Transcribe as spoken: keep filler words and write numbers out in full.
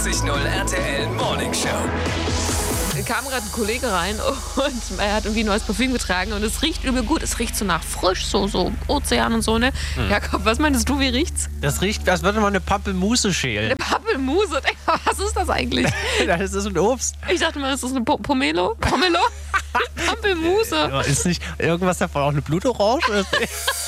vierundvierzig null R T L Morning Show. Kam gerade ein Kollege rein und er hat irgendwie neues Parfüm getragen und es riecht übel gut. Es riecht so nach frisch, so, so Ozean und so, ne? Hm. Jakob, was meinst du, wie riecht's? Das riecht, als würde man eine Pampelmuse schälen. Eine Pampelmuse? Was ist das eigentlich? Das ist ein Obst. Ich dachte mal, das ist eine po Pomelo? Pomelo? Pampelmuse. Ist nicht irgendwas davon auch eine Blutorange?